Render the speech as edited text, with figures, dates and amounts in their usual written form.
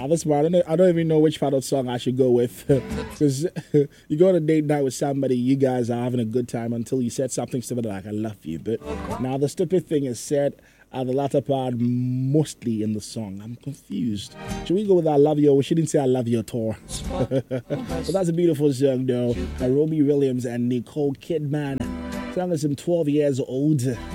At this part, I don't even know which part of the song I should go with. Because you go on a date night with somebody, you guys are having a good time until you said something stupid like, I love you. But now the stupid thing is said at the latter part, mostly in the song. I'm confused. Should we go with I love you, or we shouldn't say I love you at all? But that's a beautiful song, though. Robbie Williams and Nicole Kidman. The song is 12 years old.